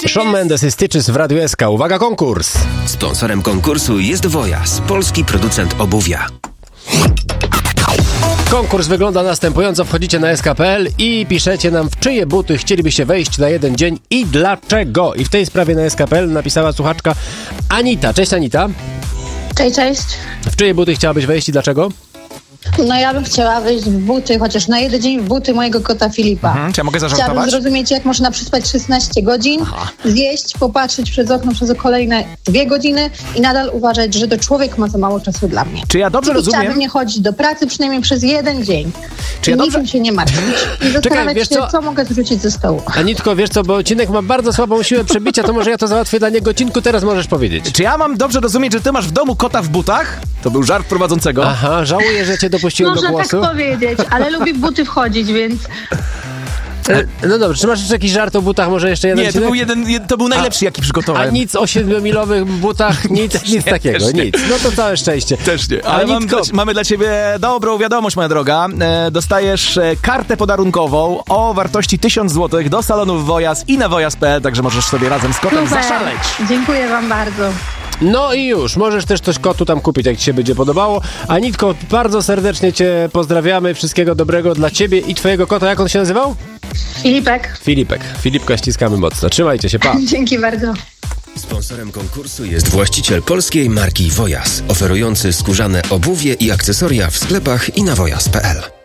Shawn Mendes i Stitches w Radiu SK. Uwaga, konkurs! Sponsorem konkursu jest Wojas, polski producent obuwia. Konkurs wygląda następująco. Wchodzicie na sk.pl i piszecie nam, w czyje buty chcielibyście wejść na jeden dzień i dlaczego. I w tej sprawie na sk.pl napisała słuchaczka Anita. Cześć, Anita. Cześć. W czyje buty chciałabyś wejść i dlaczego? No ja bym chciała wejść w buty, chociaż na jeden dzień w buty mojego kota Filipa. Czy ja mogę zażartować? Chciałabym zrozumieć, jak można przespać 16 godzin, zjeść, popatrzeć przez okno przez kolejne 2 godziny i nadal uważać, że to człowiek ma za mało czasu dla mnie. Czy ja dobrze rozumiem? Chciałabym nie chodzić do pracy przynajmniej przez 1 dzień. Czy ja niczym się nie martwić. I zastanawiać wiesz się, co? co mogę zrzucić ze stołu. Anitko, wiesz co, bo Cinek ma bardzo słabą siłę przebicia, to może ja to załatwię dla niego. Cinku, teraz możesz powiedzieć. Czy ja mam dobrze rozumieć, że ty masz w domu kota w butach? To był żart prowadzącego. Aha, żałuję, że cię dopuściłem do Można głosu. tak powiedzieć, ale lubi w buty wchodzić, więc... No dobrze, czy masz jeszcze jakiś żart o butach? Może jeszcze jeden? Nie, to był najlepszy, jaki A przygotowałem. nic o 7-milowych butach? Nic takiego, też nie. nic. No to całe szczęście. Też nie, ale Anitko, mamy dla ciebie dobrą wiadomość, moja droga. Dostajesz kartę podarunkową o wartości 1000 zł do salonów Wojas i na wojas.pl, także możesz sobie razem z kotem Super. zaszaleć. Dziękuję wam bardzo. No i już, możesz też coś kotu tam kupić, jak ci się będzie podobało. Anitko, bardzo serdecznie cię pozdrawiamy, wszystkiego dobrego dla ciebie i twojego kota. Jak on się nazywał? Filipek. Filipka ściskamy mocno. Trzymajcie się, pa. Dzięki bardzo. Sponsorem konkursu jest właściciel polskiej marki Wojas, oferujący skórzane obuwie i akcesoria w sklepach i na wojas.pl.